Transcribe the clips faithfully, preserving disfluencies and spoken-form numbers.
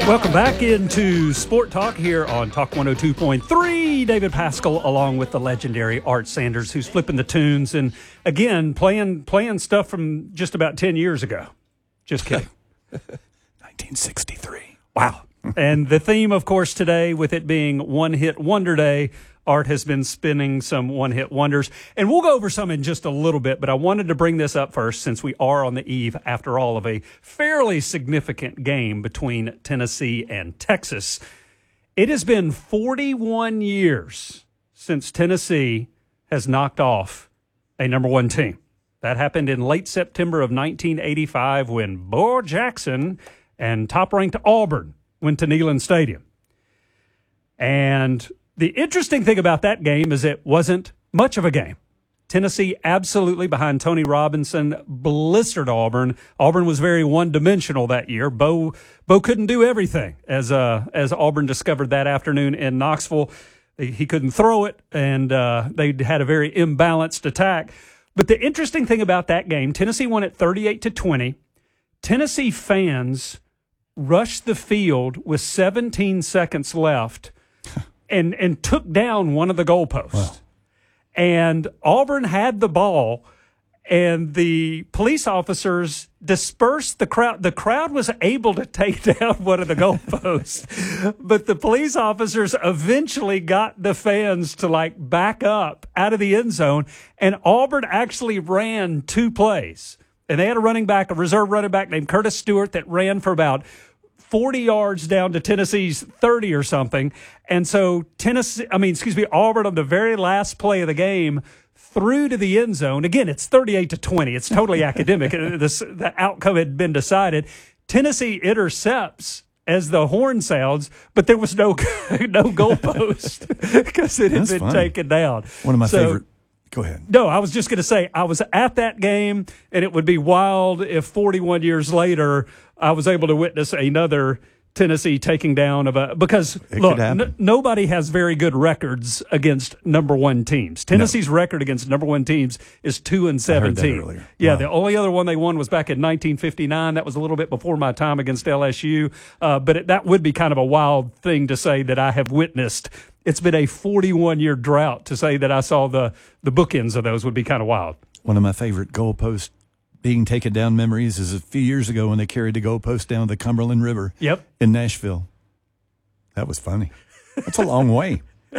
Welcome back into Sport Talk here on Talk one oh two point three. David Pascal along with the legendary Art Sanders, who's flipping the tunes and, again, playing playing stuff from just about ten years ago. Just kidding. nineteen sixty-three. Wow. And the theme, of course, today, with it being One Hit Wonder Day, Art has been spinning some one-hit wonders. And we'll go over some in just a little bit, but I wanted to bring this up first since we are on the eve, after all, of a fairly significant game between Tennessee and Texas. It has been forty-one years since Tennessee has knocked off a number one team. That happened in late September of nineteen eighty-five when Bo Jackson and top-ranked Auburn went to Neyland Stadium. And the interesting thing about that game is it wasn't much of a game. Tennessee absolutely, behind Tony Robinson, blistered Auburn. Auburn was very one-dimensional that year. Bo Bo couldn't do everything, as uh, as Auburn discovered that afternoon in Knoxville. He couldn't throw it, and uh, they had a very imbalanced attack. But the interesting thing about that game, Tennessee won it thirty-eight to twenty. Tennessee fans rushed the field with seventeen seconds left and and took down one of the goalposts. Wow. And Auburn had the ball, and the police officers dispersed the crowd. The crowd was able to take down one of the goalposts, but the police officers eventually got the fans to, like, back up out of the end zone, and Auburn actually ran two plays. And they had a running back, a reserve running back named Curtis Stewart, that ran for about forty yards down to Tennessee's thirty or something. And so Tennessee, I mean, excuse me, Auburn on the very last play of the game threw to the end zone. Again, it's thirty-eight to twenty. It's totally academic. This, the outcome had been decided. Tennessee intercepts as the horn sounds, but there was no no goalpost because it had That's been funny. taken down. One of my so, favorite. Go ahead. No, I was just going to say, I was at that game, and it would be wild if forty-one years later I was able to witness another Tennessee taking down of a – because, It look, could happen. n- nobody has very good records against number one teams. Tennessee's no. record against number one teams is two and seventeen. I heard that earlier. Yeah, Wow. the only other one they won was back in nineteen fifty-nine. That was a little bit before my time against L S U. Uh, but it, that would be kind of a wild thing to say that I have witnessed. It's been a forty-one-year drought. To say that I saw the, the bookends of those would be kind of wild. One of my favorite goalpost being taken down memories is a few years ago when they carried the goalpost down the Cumberland River Yep. in Nashville. That was funny. That's a long way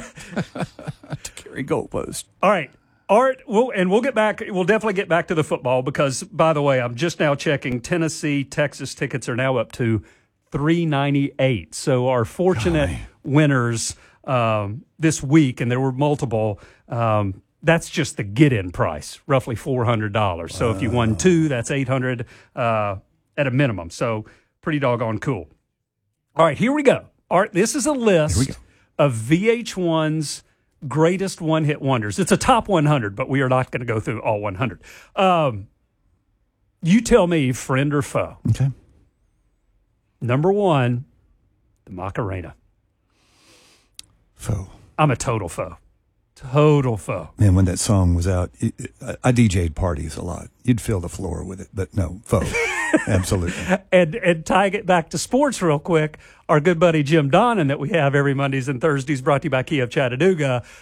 to carry goalpost. All right. Art, we'll, and we'll get back. We'll definitely get back to the football because, by the way, I'm just now checking. Tennessee, Texas tickets are now up to three ninety-eight. So our fortunate Golly. winners um, this week, and there were multiple. Um, that's just the get-in price, roughly four hundred dollars. So if you won two, that's eight hundred dollars uh, at a minimum. So pretty doggone cool. All right, here we go. Art, this is a list of V H one's greatest one-hit wonders. It's a top one hundred, but we are not going to go through all one hundred. Um, you tell me, friend or foe. Okay. Number one, the Macarena. Foe. I'm a total foe. Total foe. Man, when that song was out, it, it, I, I D J'd parties a lot. You'd fill the floor with it, but no, foe. Absolutely. And and tying it back to sports real quick, our good buddy Jim Donnan that we have every Mondays and Thursdays, brought to you by Kia of Chattanooga,